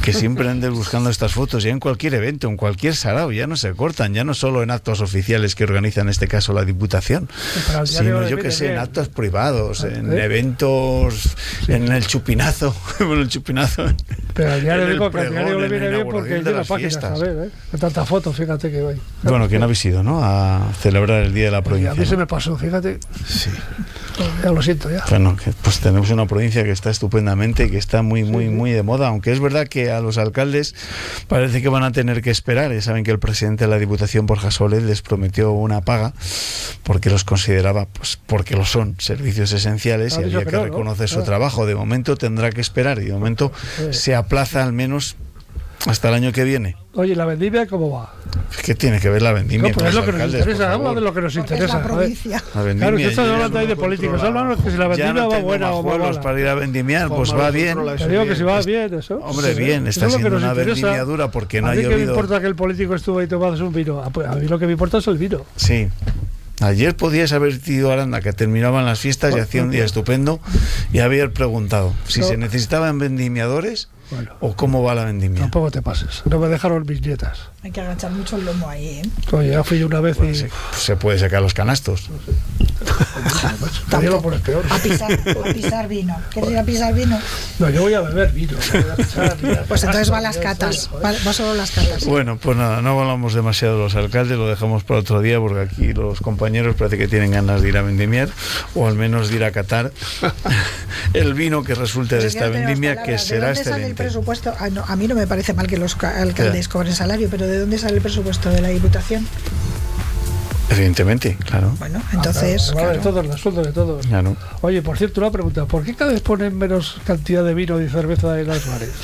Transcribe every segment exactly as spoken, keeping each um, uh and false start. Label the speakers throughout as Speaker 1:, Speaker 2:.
Speaker 1: que siempre andes buscando estas fotos, ya en cualquier evento, en cualquier sarao, ya no se cortan, ya no solo en actos oficiales que organiza en este caso la Diputación, sino yo que sé, en actos privados, en ¿Eh? eventos, sí. en el chupinazo, bueno, el chupinazo.
Speaker 2: Pero al diario digo que al diario le viene bien porque lleva páginas, a ver, ¿eh? Con tantas fotos, fíjate que voy.
Speaker 1: Bueno, ¿quién habéis ido, no? A celebrar el Día de la Provincia.
Speaker 2: A mí se me pasó, fíjate.
Speaker 1: Sí.
Speaker 2: Ya lo siento, ya.
Speaker 1: Bueno, pues tenemos una provincia que está estupendamente, que está muy, muy, muy de moda, aunque es verdad que a los alcaldes parece que van a tener que esperar. Ya saben que el presidente de la Diputación, Borja Soler, les prometió una paga porque los consideraba, pues porque lo son, servicios esenciales, y había que, que no, reconocer ¿no? su claro. trabajo. De momento tendrá que esperar y de momento sí. se aplaza al menos hasta el año que viene.
Speaker 2: Oye, ¿la vendimia cómo va?
Speaker 1: ¿Qué tiene que ver la vendimia?
Speaker 2: No, pues es lo que nos interesa, habla de lo que nos interesa.
Speaker 3: Es la provincia.
Speaker 1: La vendimia,
Speaker 2: claro, estás hablando ahí de políticos, hablando que si la vendimia
Speaker 1: no
Speaker 2: va buena o va mala.
Speaker 1: Para ir a vendimiar, pues va bien.
Speaker 2: Te digo que si va bien, eso.
Speaker 1: Hombre, bien, está siendo una vendimia dura porque no ha llovido.
Speaker 2: ¿A mí qué me importa que el político estuvo ahí tomando un vino? A mí lo que me importa es el vino.
Speaker 1: Sí. Ayer podías haber ido a Aranda, que terminaban las fiestas y hacía un día estupendo, y haber preguntado si no. se necesitaban vendimiadores bueno, o cómo va la vendimia.
Speaker 2: Tampoco te pases, no me dejaron mis nietas.
Speaker 3: Hay que agachar mucho el lomo ahí, ¿eh?
Speaker 2: Oye, ya fui una vez
Speaker 1: bueno,
Speaker 2: y...
Speaker 1: Se, se puede sacar los canastos.
Speaker 2: No sé. Tampoco, por el peor.
Speaker 3: A pisar, a pisar vino. ¿Quieres ir a pisar vino?
Speaker 2: No, yo voy a beber vino. No voy a pisar,
Speaker 3: pues entonces va a las catas, va, va solo las catas.
Speaker 1: Bueno, pues nada, no hablamos demasiado de los alcaldes, lo dejamos para otro día porque aquí los compañeros parece que tienen ganas de ir a vendimiar o al menos de ir a catar el vino que resulte de esta vendimia, que será excelente. ¿De dónde sale el
Speaker 3: presupuesto? Ah, no, a mí no me parece mal que los alcaldes cobren salario, pero ¿de dónde sale el presupuesto de la Diputación?
Speaker 1: Evidentemente, claro.
Speaker 3: Bueno, entonces...
Speaker 2: Ah, claro, claro. De todos, los sueldos de todos.
Speaker 1: Claro.
Speaker 2: Oye, por cierto, una pregunta. ¿Por qué cada vez ponen menos cantidad de vino y cerveza en las bares?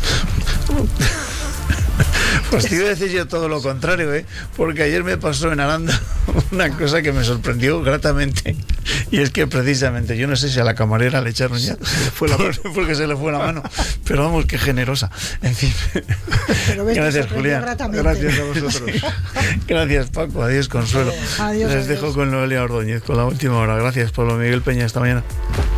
Speaker 1: Pues te iba a decir yo todo lo contrario, ¿eh? Porque ayer me pasó en Aranda una cosa que me sorprendió gratamente, y es que precisamente, yo no sé si a la camarera le echaron ya, se le fue la mano, porque se le fue la mano, pero vamos, qué generosa. En fin. Gracias, Julián. Gracias a vosotros. Gracias, Paco. Adiós, Consuelo.
Speaker 3: Adiós,
Speaker 1: Les
Speaker 3: adiós.
Speaker 1: dejo con Noelia Ordóñez, con la última hora. Gracias, Pablo Miguel Peña. Hasta mañana.